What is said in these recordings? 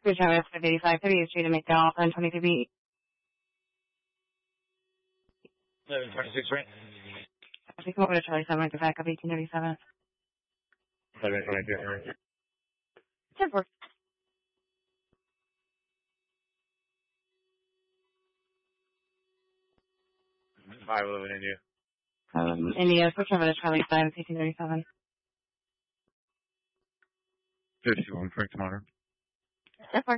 Good job, it's 85 30 Street to McDowell on 23B. 1126, right? I think over to Charlie 7, go back up 1837. 1122, right? 10-4. 511 India. India, switch over to Charlie 5, 1837. 51, Frank Tomato. 10-4.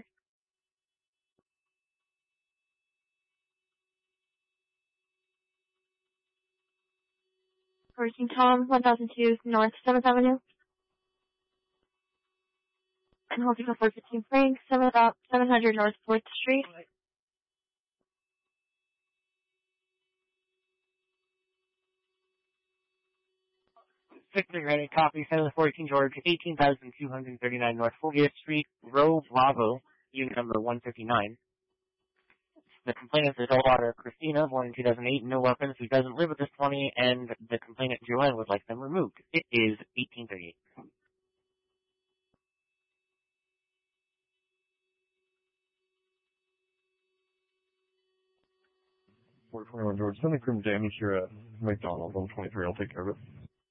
Hurricane Tom, 1002 North 7th Avenue. And holding for 415 Frank, 700 North 4th Street. Victor ready, copy, 714 George, 18,239 North 40th Street, row Bravo, unit number 159. The complainant's adult daughter, Christina, born in 2008, no weapons, who doesn't live at this 20, and the complainant, Joanne, would like them removed. It is 1838. $421 George, something from damage here at McDonald's on 23. I'll take care of it.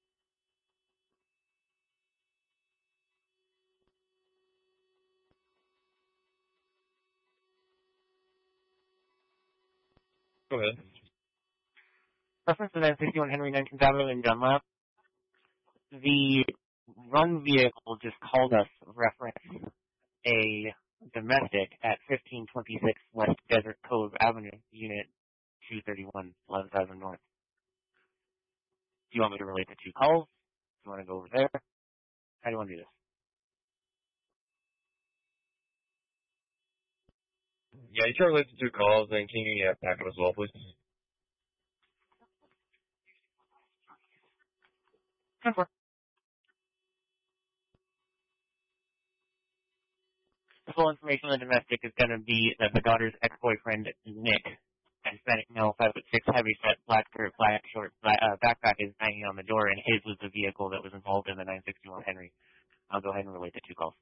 Go ahead. Reference to 961 Henry 19th Avenue in Dunlap. The run vehicle just called us reference a domestic at 1526 West Desert Cove Avenue, Unit 231, 11,000 North. Do you want me to relate the two calls? Do you want to go over there? How do you want to do this? Yeah, you can relate the two calls, and can you get back up as well, please? The full information on the domestic is going to be that the daughter's ex-boyfriend, Nick, Hispanic male, 5'6", heavy-set, black shirt, black short, backpack is banging on the door, and his was the vehicle that was involved in the 961 Henry. I'll go ahead and relate the two calls.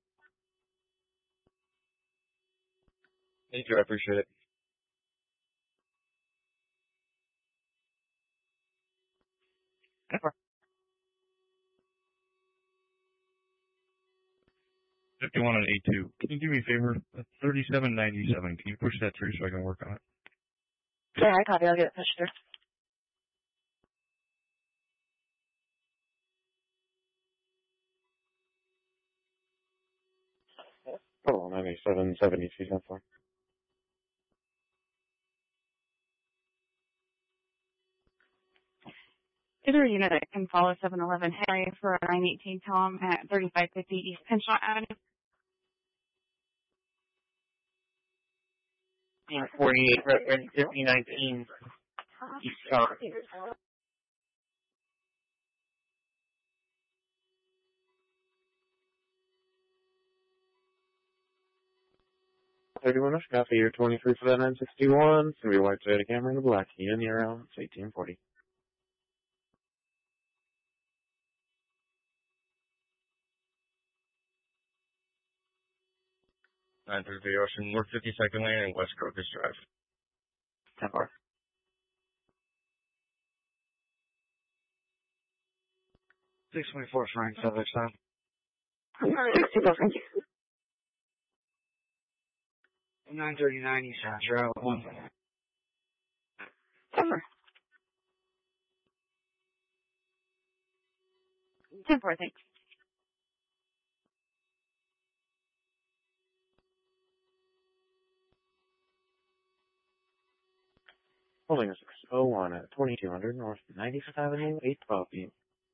Thank you, I appreciate it. Over. 51 on A2. Can you do me a favor? 3797. Can you push that through so I can work on it? Yeah, I copy. I'll get it pushed through. Oh, 9770, she's not far. Is there a unit that can follow 711 Henry for 918 Tom at 3550 East Pinchot Avenue? 48, reference 5019 East Star. Copy, you're 23 for that 961. It's going to be a white Toyota Camry and a black Kia Niro. It's 1840. The Ocean, North 52nd Lane and West Crocus Drive. 10-4. 624 Frank, subject time. 64, thank you. 939 East Central. 10-4, thanks. Holding a 601 at 2200 North 95th Avenue, 812 P.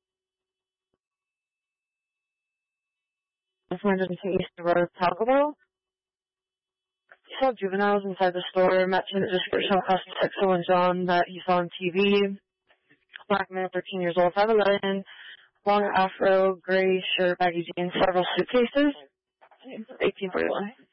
This one doesn't take East Road, Taco Bell. You saw juveniles inside the store, matching the description of Cosmetic and John that you saw on TV. Black man, 13 years old, 5'11", long afro, gray shirt, baggy jeans, several suitcases. 1841.